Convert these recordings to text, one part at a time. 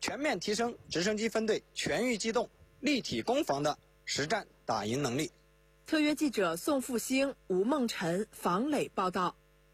全面提升直升机分队全域机动、立体攻防的实战打赢能力。 特约记者宋复兴、吴梦辰、房磊报道。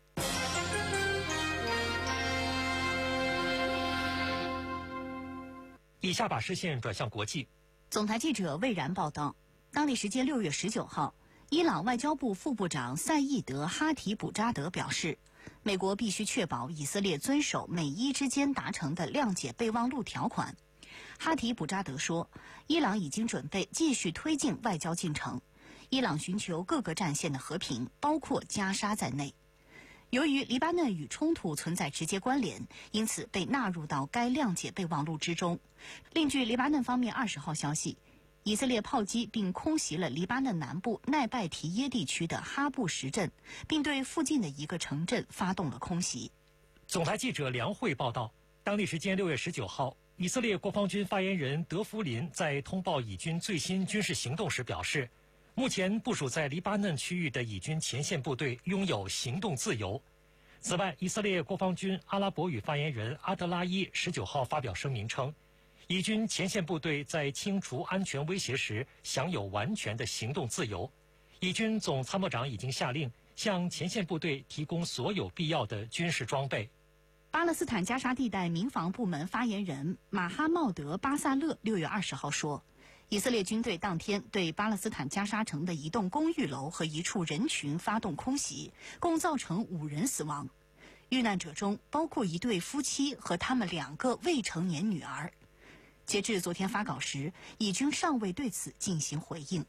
以下把视线转向国际。 总台记者魏然报道，当地时间6月19号，伊朗外交部副部长赛义德·哈提卜扎德表示，美国必须确保以色列遵守美伊之间达成的谅解备忘录条款。哈提卜扎德说，伊朗已经准备继续推进外交进程，伊朗寻求各个战线的和平，包括加沙在内。由于黎巴嫩与冲突存在直接关联，因此被纳入到该谅解备忘录之中。另据黎巴嫩方面20号消息，以色列炮击并空袭了黎巴嫩南部奈拜提耶地区的哈布什镇，并对附近的一个城镇发动了空袭。 总台记者梁慧报道，当地时间6月19号，以色列国防军发言人德弗林在通报以军最新军事行动时表示，目前部署在黎巴嫩区域的以军前线部队拥有行动自由。此外，以色列国防军阿拉伯语发言人阿德拉伊19号发表声明称，以军前线部队在清除安全威胁时享有完全的行动自由。以军总参谋长已经下令向前线部队提供所有必要的军事装备。 巴勒斯坦加沙地带民防部门发言人马哈茂德·巴萨勒6月20号说，以色列军队当天对巴勒斯坦加沙城的一栋公寓楼和一处人群发动空袭，共造成5人死亡。遇难者中包括一对夫妻和他们2个未成年女儿。截至昨天发稿时，以军尚未对此进行回应。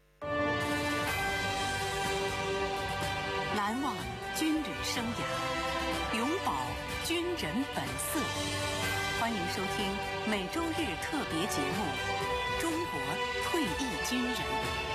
难忘军旅生涯，永葆军人本色。欢迎收听每周日特别节目《中国退役军人》。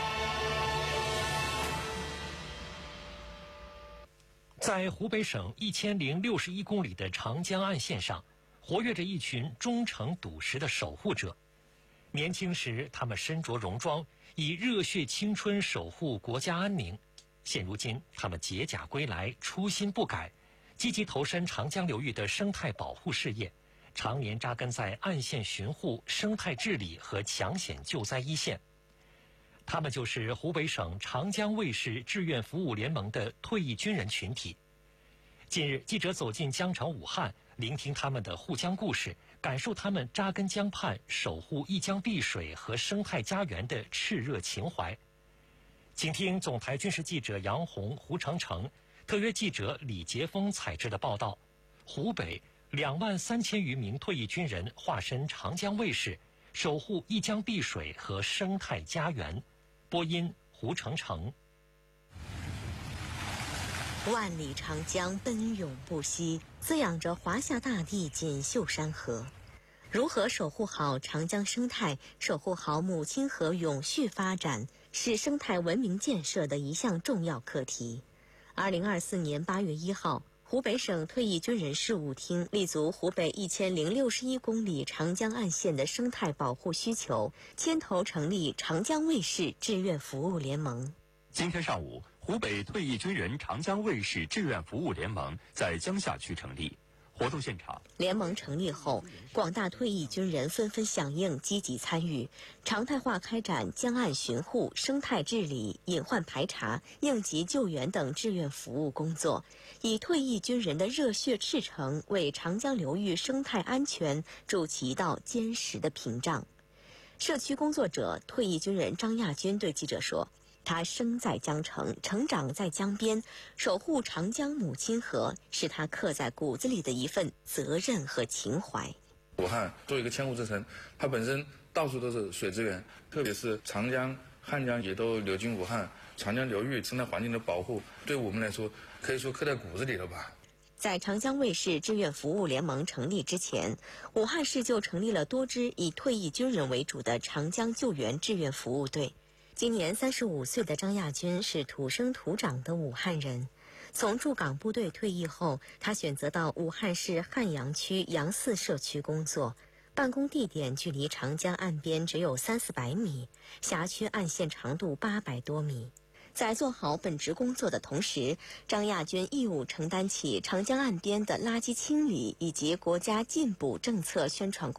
在湖北省1061公里的长江岸线上，活跃着一群忠诚笃实的守护者。年轻时，他们身着戎装，以热血青春守护国家安宁。现如今，他们解甲归来，初心不改，积极投身长江流域的生态保护事业，常年扎根在岸线巡护、生态治理和抢险救灾一线。他们就是湖北省长江卫士志愿服务联盟的退役军人群体。近日，记者走进江城武汉，聆听他们的护江故事，感受他们扎根江畔、守护一江碧水和生态家园的炽热情怀。请听总台军事记者杨红、胡成成，特约记者李杰峰采制的报道。湖北23000余名退役军人化身长江卫士，守护一江碧水和生态家园。播音胡成成。 万里长江奔涌不息，滋养着华夏大地锦绣山河。如何守护好长江生态，守护好母亲河永续发展，是生态文明建设的一项重要课题。2024年8月1号，湖北省退役军人事务厅立足湖北1061公里长江岸线的生态保护需求，牵头成立长江卫士志愿服务联盟。 今天上午，湖北退役军人长江卫士志愿服务联盟在江夏区成立。活动现场， 联盟成立后，广大退役军人纷纷响应，积极参与，常态化开展江岸巡护、生态治理、隐患排查、应急救援等志愿服务工作，以退役军人的热血赤诚为长江流域生态安全筑起一道坚实的屏障。社区工作者、退役军人张亚军对记者说，他生在江城，成长在江边，守护长江母亲河是他刻在骨子里的一份责任和情怀。 武汉作为一个千湖之城，它本身到处都是水资源，特别是长江、汉江也都流经武汉，长江流域生态环境的保护对我们来说可以说刻在骨子里了吧。 在长江卫士志愿服务联盟成立之前，武汉市就成立了多支以退役军人为主的长江救援志愿服务队。今年35岁的张亚军是土生土长的武汉人。从驻港部队退役后，他选择到武汉市汉阳区杨寺社区工作，办公地点距离长江岸边只有300-400米，辖区岸线长度800多米。在做好本职工作的同时，张亚军义务承担起长江岸边的垃圾清理以及国家进补政策宣传工作。